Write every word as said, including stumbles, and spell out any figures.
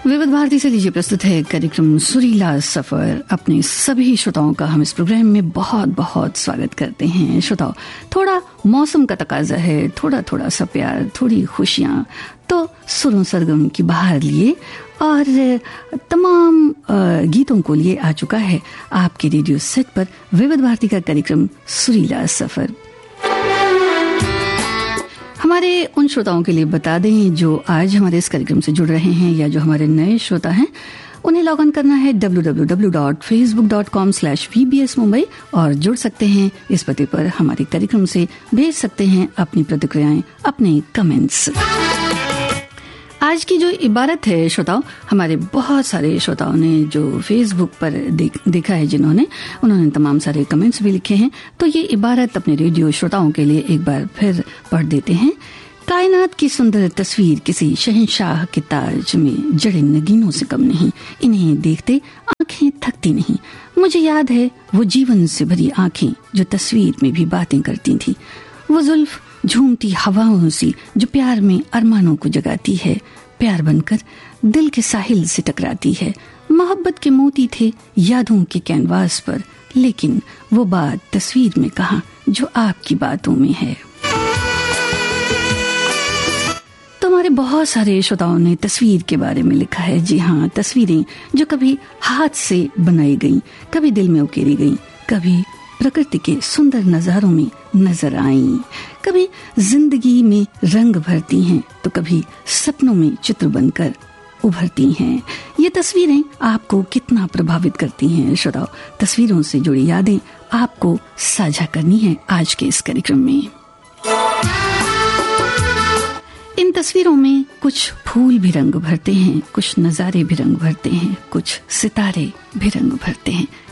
विविध भारती से लीजिए प्रस्तुत है कार्यक्रम सुरीला सफर। अपने सभी श्रोताओं का हम इस प्रोग्राम में बहुत बहुत स्वागत करते हैं। श्रोताओं, थोड़ा मौसम का तकाजा है, थोड़ा थोड़ा सा प्यार, थोड़ी खुशियां, तो सुरों सरगम की बहार लिए और तमाम गीतों को लिए आ चुका है आपके रेडियो सेट पर विविध भारती का कार्यक्रम सुरीला सफर। हमारे उन श्रोताओं के लिए बता दें जो आज हमारे इस कार्यक्रम से जुड़ रहे हैं या जो हमारे नए श्रोता हैं, उन्हें लॉग इन करना है W W W dot Facebook dot com slash we B S Mumbai और जुड़ सकते हैं इस पते पर। हमारे कार्यक्रम से भेज सकते हैं अपनी प्रतिक्रियाएं, अपने कमेंट्स। आज की जो इबारत है श्रोताओं, हमारे बहुत सारे श्रोताओं ने जो फेसबुक पर देख, देखा है, जिन्होंने उन्होंने तमाम सारे कमेंट्स भी लिखे हैं, तो ये इबारत अपने रेडियो श्रोताओं के लिए एक बार फिर पढ़ देते हैं। कायनात की सुंदर तस्वीर किसी शहंशाह के ताज में जड़े नगीनों से कम नहीं, इन्हें देखते आंखें थकती नहीं। मुझे याद है वो जीवन से भरी आंखें जो तस्वीर में भी बातें करती थी, वो जुल्फ झूमती हवाओं सी जो प्यार में अरमानों को जगाती है, प्यार बनकर दिल के साहिल से टकराती है। मोहब्बत के मोती थे यादों के कैनवास पर, लेकिन वो बात तस्वीर में कहाँ जो आपकी बातों में है। तो हमारे बहुत सारे श्रोताओं ने तस्वीर के बारे में लिखा है। जी हाँ, तस्वीरें जो कभी हाथ से बनाई गई, कभी दिल में उकेरी गई, कभी प्रकृति के सुंदर नजारों में नजर आई, कभी जिंदगी में रंग भरती हैं तो कभी सपनों में चित्र बनकर उभरती हैं। ये तस्वीरें आपको कितना प्रभावित करती हैं श्रोताओ? तस्वीरों से जुड़ी यादें आपको साझा करनी है आज के इस कार्यक्रम में। इन तस्वीरों में कुछ फूल भी रंग भरते हैं, कुछ नजारे भी रंग भरते हैं, कुछ सितारे भी रंग भरते हैं।